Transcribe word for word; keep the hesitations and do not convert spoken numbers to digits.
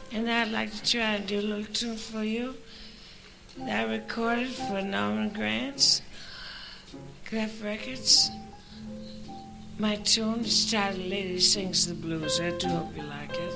And I'd like to try to do a little tune for you that I recorded for Norman Granz, Clef Records. My tune is titled Lady Sings the Blues. I do hope you like it.